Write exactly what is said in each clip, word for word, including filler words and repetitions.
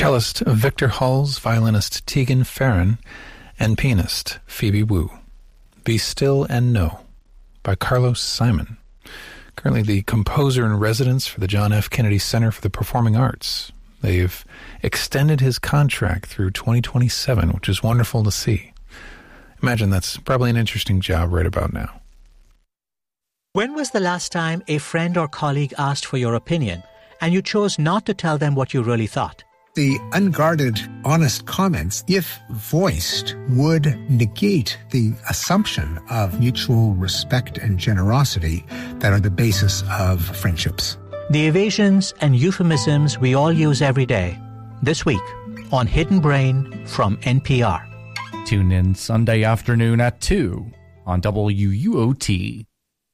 cellist Victor Hulse, violinist Tegan Farron, and pianist Phoebe Wu. Be Still and Know by Carlos Simon, currently the composer in residence for the John F. Kennedy Center for the Performing Arts. They've extended his contract through twenty twenty-seven, which is wonderful to see. Imagine that's probably an interesting job right about now. When was the last time a friend or colleague asked for your opinion and you chose not to tell them what you really thought? The unguarded, honest comments, if voiced, would negate the assumption of mutual respect and generosity that are the basis of friendships. The evasions and euphemisms we all use every day. This week on Hidden Brain from N P R. Tune in Sunday afternoon at two on W U O T.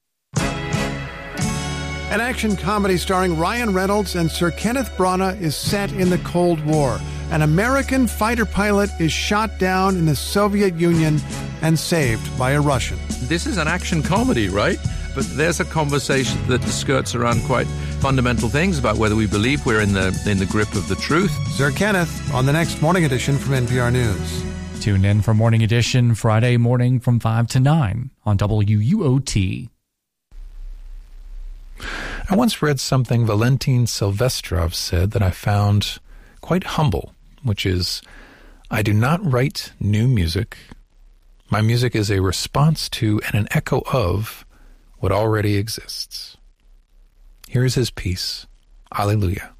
An action comedy starring Ryan Reynolds and Sir Kenneth Branagh is set in the Cold War. An American fighter pilot is shot down in the Soviet Union and saved by a Russian. This is an action comedy, right? But there's a conversation that skirts around quite fundamental things about whether we believe we're in the in the grip of the truth. Sir Kenneth on the next Morning Edition from N P R News. Tune in for Morning Edition Friday morning from five to nine on W U O T. I once read something Valentin Silvestrov said that I found quite humble, which is, I do not write new music. My music is a response to and an echo of what already exists. Here is his piece, Alleluia.